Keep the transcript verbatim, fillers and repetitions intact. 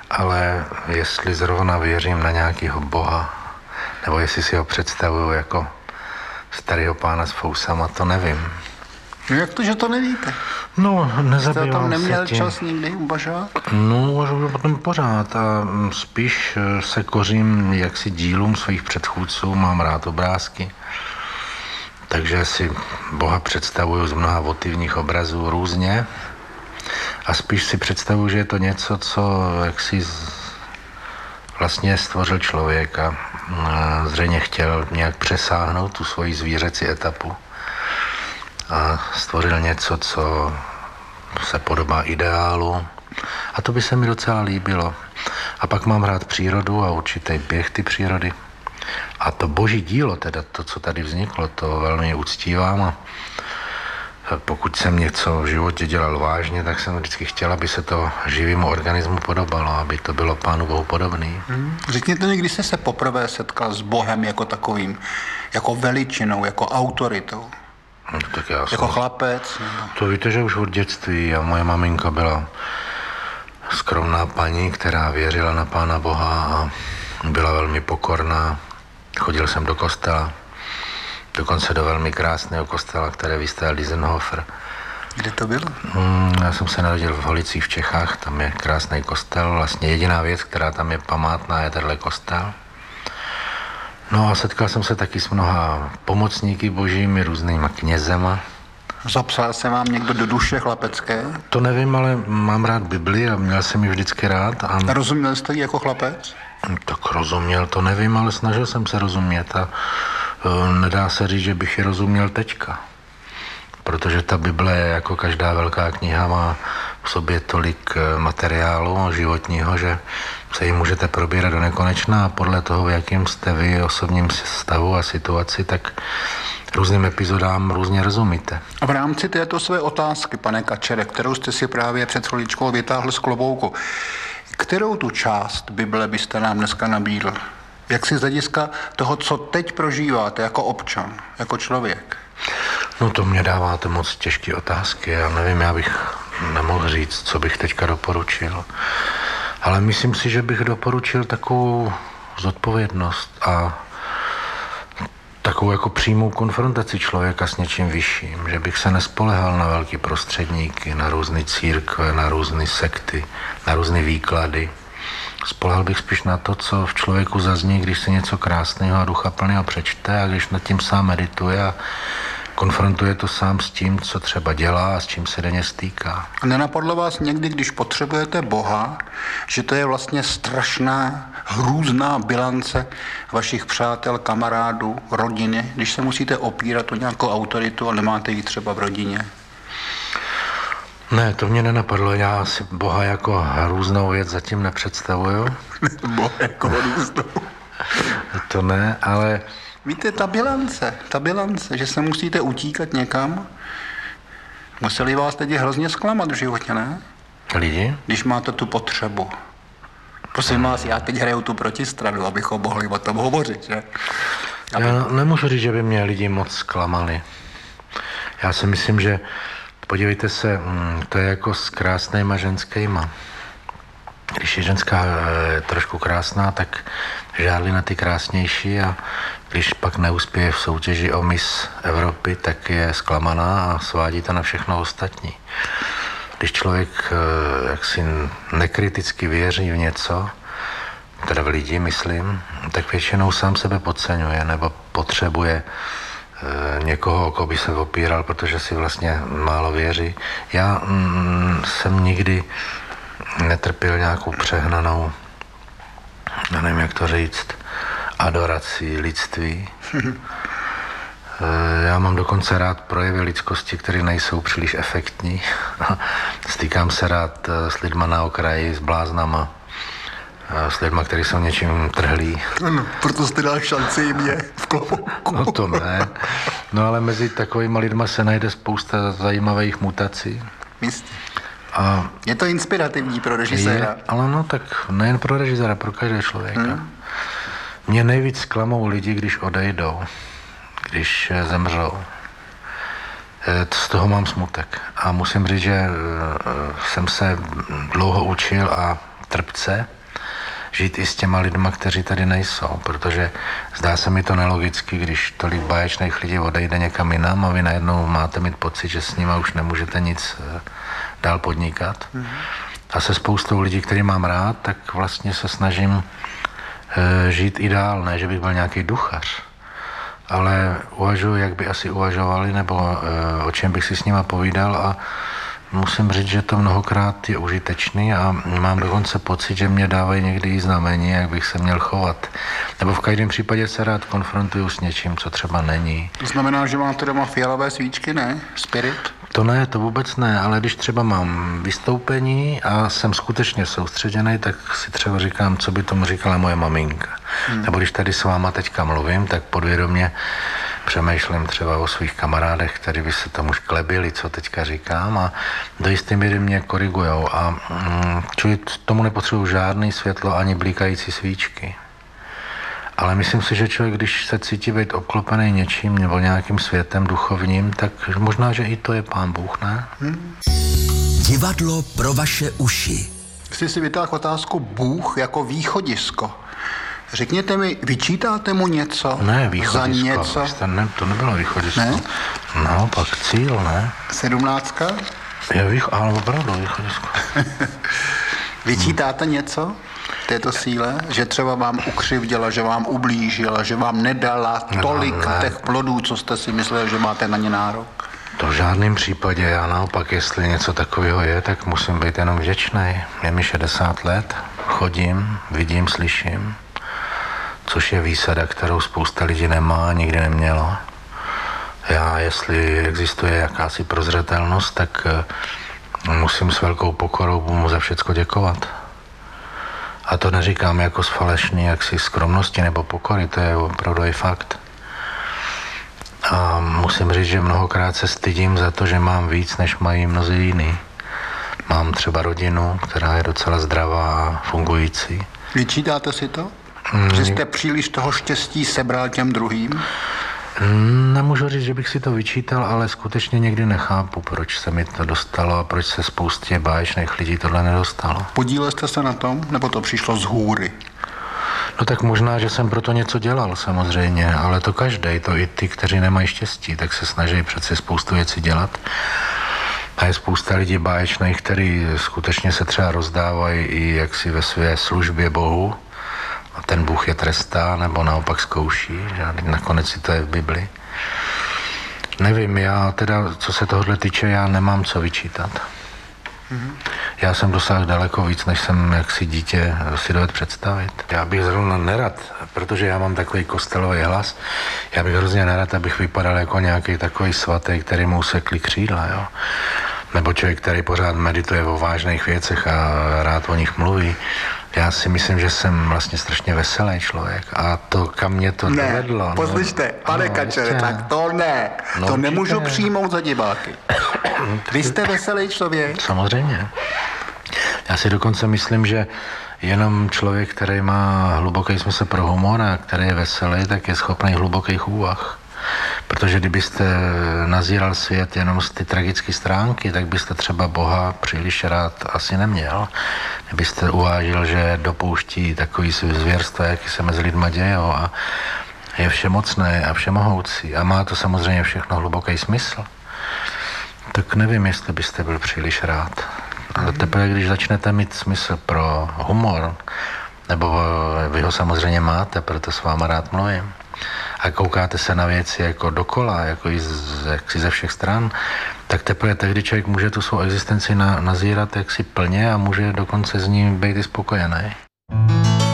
ale jestli zrovna věřím na nějakého boha, nebo jestli si ho představuju jako starého pána s fousama, to nevím. No jak to, že to nevíte? No, nezabývám Jste o tom neměl se tím. čas nikdy uvažovat? No, uvažuji o tom pořád a spíš se kořím jaksi dílům svých předchůdců, mám rád obrázky, takže si Boha představuju z mnoha votivních obrazů různě a spíš si představuju, že je to něco, co jaksi z... vlastně stvořil člověk a zřejmě chtěl nějak přesáhnout tu svoji zvířecí etapu a stvořil něco, co se podobá ideálu a to by se mi docela líbilo. A pak mám rád přírodu a určitý běh ty přírody. A to boží dílo, teda to, co tady vzniklo, to velmi uctívám a pokud jsem něco v životě dělal vážně, tak jsem vždycky chtěl, aby se to živému organismu podobalo, aby to bylo Pánu Bohu podobný. Hmm. Řekněte mi, kdy jste se poprvé setkal s Bohem jako takovým, jako veličinou, jako autoritou? No, tak já jako jsem... chlapec? To víte, že už od dětství a moje maminka byla skromná paní, která věřila na Pána Boha a byla velmi pokorná. Chodil jsem do kostela, dokonce do velmi krásného kostela, které vystavěl Dizenhofer. Kde to bylo? Hmm, já jsem se narodil v Holicích v Čechách, tam je krásný kostel. Vlastně jediná věc, která tam je památná, je tenhle kostel. No a setkal jsem se taky s mnoha pomocníky božími, různýma knězema. Zapsal se vám někdo do duše chlapecké? To nevím, ale mám rád Bibli a měl jsem ji vždycky rád. A... Rozuměl jste ji jako chlapec? Tak rozuměl, to nevím, ale snažil jsem se rozumět a uh, nedá se říct, že bych ji rozuměl teďka. Protože ta Bible je jako každá velká kniha, má v sobě tolik materiálu životního, že se ji můžete probírat do nekonečna a podle toho, v jakém jste vy osobním stavu a situaci, tak různým epizodám různě rozumíte. A v rámci této své otázky, pane Kačere, kterou jste si právě před chviličkou vytáhl z klobouku, kterou tu část Bible byste nám dneska nabídl? Jak si z hlediska toho, co teď prožíváte jako občan, jako člověk? No to mě dáváte moc těžké otázky. Já nevím, já bych nemohl říct, co bych teďka doporučil. Ale myslím si, že bych doporučil takovou zodpovědnost a takovou jako přímou konfrontaci člověka s něčím vyšším. Že bych se nespolehal na velký prostředníky, na různé církve, na různé sekty, na různé výklady. Spolehal bych spíš na to, co v člověku zazní, když se něco krásného a duchaplného přečte a když nad tím sám medituje a konfrontuje to sám s tím, co třeba dělá a s čím se denně stýká. Nenapadlo vás někdy, když potřebujete Boha, že to je vlastně strašná, hrůzná bilance vašich přátel, kamarádů, rodiny, když se musíte opírat o nějakou autoritu a nemáte ji třeba v rodině? Ne, to mě nenapadlo. Já si Boha jako hrůznou věc zatím nepředstavuju. Boha jako hrůznou. To ne, ale... Víte, ta bilance, ta bilance, že se musíte utíkat někam, museli vás teď hrozně zklamat v životě, ne? Lidi? Když máte tu potřebu. Prosím vás, já teď hraju tu protistranu, abychom mohli o tom hovořit, že? Aby... Já nemůžu říct, že by mě lidi moc zklamali. Já si myslím, že podívejte se, to je jako s krásnýma ženskýma. Když je ženská e, trošku krásná, tak žádli na ty krásnější a když pak neuspěje v soutěži o Miss Evropy, tak je zklamaná a svádí to na všechno ostatní. Když člověk e, jaksi nekriticky věří v něco, teda v lidi, myslím, tak většinou sám sebe podceňuje nebo potřebuje e, někoho, o koho by se opíral, protože si vlastně málo věří. Já mm, jsem nikdy netrpěl nějakou přehnanou, já nevím, jak to říct, adorací lidství. Já mám dokonce rád projevy lidskosti, které nejsou příliš efektní. Stýkám se rád s lidma na okraji, s bláznama, s lidma, kteří jsou něčím trhlí. Ano, proto jste dal šanci i mě v klobouku. No to ne. No ale mezi takovýma lidma se najde spousta zajímavých mutací. Jistě. A je to inspirativní pro režiséra. Je, ale no tak nejen pro režiséra, pro každého člověka. Hmm. Mě nejvíc zklamou lidi, když odejdou, když zemřou. Z toho mám smutek. A musím říct, že jsem se dlouho učil a trpce žít i s těma lidma, kteří tady nejsou, protože zdá se mi to nelogicky, když tolik báječných lidí odejde někam jinam a vy najednou máte mít pocit, že s nima už nemůžete nic dál podnikat. Mm. A se spoustou lidí, který mám rád, tak vlastně se snažím e, žít i dál, ne, že bych byl nějaký duchař, ale uvažuji, jak by asi uvažovali, nebo e, o čem bych si s nima povídal a musím říct, že to mnohokrát je užitečný a mám dokonce pocit, že mě dávají někdy i znamení, jak bych se měl chovat. Nebo v každém případě se rád konfrontuju s něčím, co třeba není. To znamená, že máte doma fialové svíčky, ne? Spirit? To ne, to vůbec ne, ale když třeba mám vystoupení a jsem skutečně soustředěný, tak si třeba říkám, co by tomu říkala moje maminka. Hmm. Nebo když tady s váma teďka mluvím, tak podvědomě přemýšlím třeba o svých kamarádech, kteří by se tomu šklebili, co teďka říkám a do jisté míry mě korigujou a mm, čili tomu nepotřebuji žádný světlo ani blikající svíčky. Ale myslím si, že člověk, když se cítí být obklopený něčím nebo nějakým světem duchovním, tak možná, že i to je Pán Bůh, ne? Hmm. Divadlo pro vaše uši. Jsi si vytáhl otázku Bůh jako východisko. Řekněte mi, vyčítáte mu něco? Ne, východisko. Za něco? Ne, to nebylo východisko. Ne? No, pak cíl, ne? Sedmnáctka? Je vých, ale opravdu východisko. Vyčítáte hmm. něco této síle? Že třeba vám ukřivděla, že vám ublížila, že vám nedala tolik no, ne. těch plodů, co jste si mysleli, že máte na ně nárok? To v žádném případě. Já naopak, jestli něco takového je, tak musím být jenom vděčný. Je mi šedesát let, chodím, vidím, slyším, což je výsada, kterou spousta lidí nemá a nikdy nemělo. Já, jestli existuje jakási prozřetelnost, tak musím s velkou pokorou mu za všecko děkovat. A to neříkám jako z falešný jaksi skromnosti nebo pokory, to je opravdu i fakt. A musím říct, že mnohokrát se stydím za to, že mám víc, než mají mnozí jiní. Mám třeba rodinu, která je docela zdravá a fungující. Vyčítáte si to? Mm. Že jste příliš toho štěstí sebral těm druhým? Nemůžu říct, že bych si to vyčítal, ale skutečně někdy nechápu, proč se mi to dostalo a proč se spoustě báječných lidí tohle nedostalo. Podílel jste se na tom, nebo to přišlo z hůry? No tak možná, že jsem proto něco dělal samozřejmě, ale to každej, to i ty, kteří nemají štěstí, tak se snaží přece spoustu věcí dělat. A je spousta lidí báječných, kteří skutečně se třeba rozdávají i jaksi ve své službě Bohu. A ten Bůh je trestá, nebo naopak zkouší, že nakonec si to je v Bibli. Nevím, já teda, co se tohohle týče, já nemám co vyčítat. Mm-hmm. Já jsem dosáhl daleko víc, než jsem jaksi dítě si dovedl představit. Já bych zrovna nerad, protože já mám takový kostelový hlas, já bych hrozně nerad, abych vypadal jako nějaký takový svatý, který mu usekli křídla, jo. Nebo člověk, který pořád medituje o vážných věcech a rád o nich mluví. Já si myslím, že jsem vlastně strašně veselý člověk a to, kam mě to ne, dovedlo. Poslyšte, no, pane no, Kačere, ještě. tak to ne, no, to nemůžu určitě. přijmout za diváky. Vy jste veselý člověk? Samozřejmě. Já si dokonce myslím, že jenom člověk, který má hluboký smysl pro humor a který je veselý, tak je schopný hlubokých úvah. Protože kdybyste nazíral svět jenom z ty tragické stránky, tak byste třeba Boha příliš rád asi neměl. Kdybyste uvážil, že dopouští takový zvěrstva, jaký se mezi lidma dějou a je všemocný a všemohoucí a má to samozřejmě všechno hluboký smysl, tak nevím, jestli byste byl příliš rád. Ale teprve, když začnete mít smysl pro humor, nebo vy ho samozřejmě máte, proto s váma rád mluvím, a koukáte se na věci jako dokola, jako i z, jaksi ze všech stran, tak teprve tehdy člověk může tu svou existenci na, nazírat jaksi plně a může dokonce z ní být i spokojený.